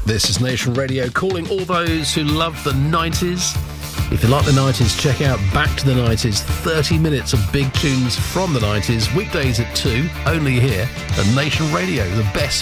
This is Nation Radio, calling all those who love the 90s. If you like the 90s, check out Back to the 90s, 30 minutes of big tunes from the 90s, weekdays at 2, only here at Nation Radio, the best